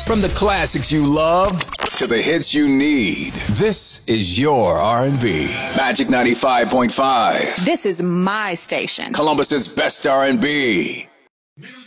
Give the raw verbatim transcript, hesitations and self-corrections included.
From the classics you love to the hits you need, this is your R and B. Magic ninety-five point five. This is my station. Columbus's best R and B.